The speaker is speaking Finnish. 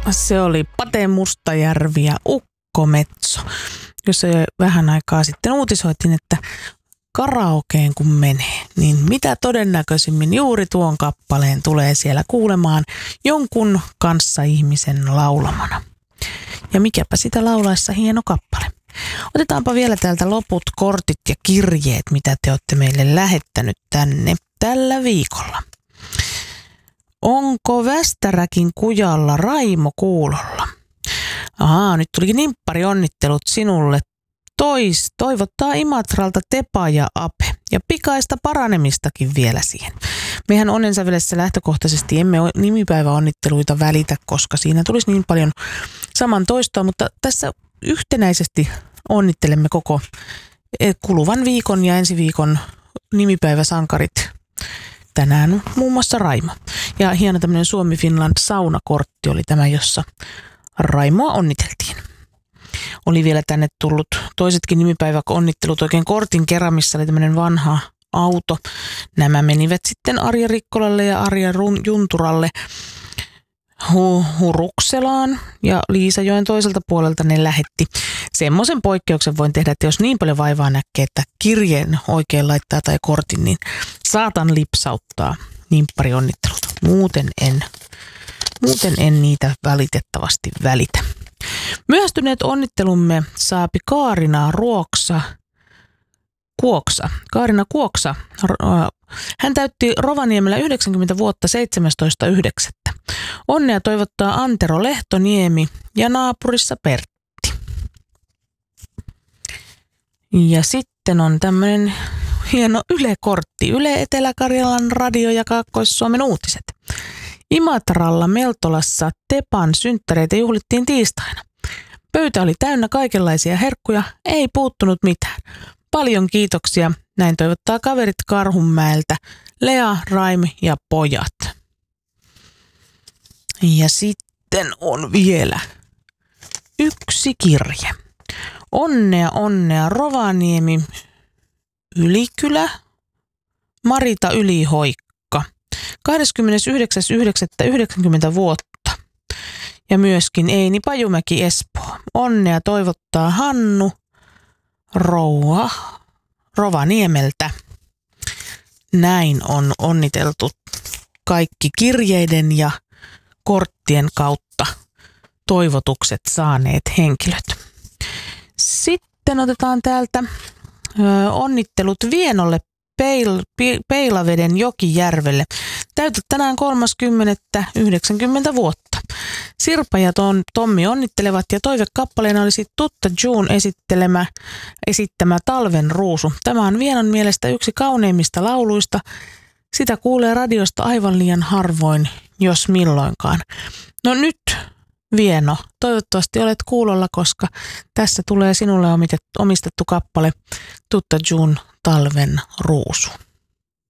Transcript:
Se oli Pate Mustajärvi ja Ukko Metso, jossa jo vähän aikaa sitten uutisoitiin, että karaokeen kun menee, niin mitä todennäköisimmin juuri tuon kappaleen tulee siellä kuulemaan jonkun kanssa ihmisen laulamana. Ja mikäpä sitä laulaessa hieno kappale. Otetaanpa vielä täältä loput kortit ja kirjeet, mitä te olette meille lähettänyt tänne tällä viikolla. Onko Västäräkin kujalla Raimo kuulolla? Nyt tulikin nimppari onnittelut sinulle. Toivottaa Imatralta Tepa ja Ape. Ja pikaista paranemistakin vielä siihen. Mehän Onnensävelessä lähtökohtaisesti emme nimipäiväonnitteluita välitä, koska siinä tulisi niin paljon saman toistoa, mutta tässä yhtenäisesti onnittelemme koko kuluvan viikon ja ensi viikon nimipäiväsankarit. Tänään muun muassa Raimo. Ja hieno tämmöinen Suomi Finland saunakortti oli tämä, jossa Raimoa onniteltiin. Oli vielä tänne tullut toisetkin nimipäiväonnittelut oikein kortin kerran, missä oli tämmöinen vanha auto. Nämä menivät sitten Arja Rikkolalle ja Arja Junturalle Hurukselaan ja Liisajoen toiselta puolelta ne lähetti. Semmoisen poikkeuksen voin tehdä, että jos niin paljon vaivaa näkee, että kirjeen oikein laittaa tai kortin, niin saatan lipsauttaa nimpparionnittelut. Muuten en niitä valitettavasti välitä. Myöhästyneet onnittelumme saapi Kaarina Kuoksa. Hän täytti Rovaniemellä 90 vuotta 17.9. Onnea toivottaa Antero Lehtoniemi ja naapurissa Pertti. Ja sitten on tämmöinen hieno Yle-kortti. Yle Etelä-Karjalan radio ja Kaakkois-Suomen uutiset. Imatralla Meltolassa Tepan synttäreitä juhlittiin tiistaina. Pöytä oli täynnä kaikenlaisia herkkuja, ei puuttunut mitään. Paljon kiitoksia, näin toivottaa kaverit Karhunmäeltä, Lea, Raim ja pojat. Ja sitten on vielä yksi kirje. Onnea, Rovaniemi, Ylikylä, Marita Ylihoikka. 29.9.90 vuotta. Ja myöskin Eini Pajumäki Espoo. Onnea toivottaa Hannu Rovaniemeltä. Näin on onniteltu kaikki kirjeiden ja korttien kautta toivotukset saaneet henkilöt. Sitten otetaan täältä onnittelut Vienolle Peilaveden Jokijärvelle. Täytät tänään 30.90 vuotta. Sirpa ja Tommi onnittelevat ja toivekappaleena olisi Tutta June esittämä Talven ruusu. Tämä on Vienon mielestä yksi kauneimmista lauluista. Sitä kuulee radiosta aivan liian harvoin, jos milloinkaan. No nyt, Vieno, toivottavasti olet kuulolla, koska tässä tulee sinulle omistettu kappale Tutta June Talven ruusu.